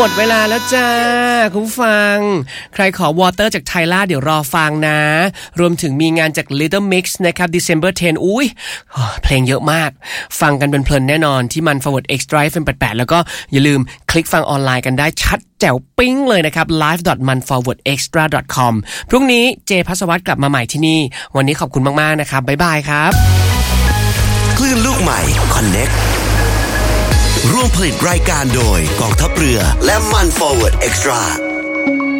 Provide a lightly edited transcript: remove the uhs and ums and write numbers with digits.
หมดเวลาแล้วจ้าคุณผู้ฟังใครขอวอเตอร์จากไทล่าเดี๋ยวรอฟังนะรวมถึงมีงานจาก Little Mix นะครับ December 10 อุ้ยเพลงเยอะมากฟังกันเป็นเพลินแน่นอนที่มัน Forward X Drive FM88 แล้วก็อย่าลืมคลิกฟังออนไลน์กันได้ชัดแจ๋วปิ้งเลยนะครับ live.manforwardextra.com พรุ่งนี้เจภัสวัฒน์กลับมาใหม่ที่นี่วันนี้ขอบคุณมากๆนะครับบ๊ายบายครับคลื่นลูกใหม่ Connect ร่วมผลิตรายการโดยกองทัพเรือและมัน Forward Extra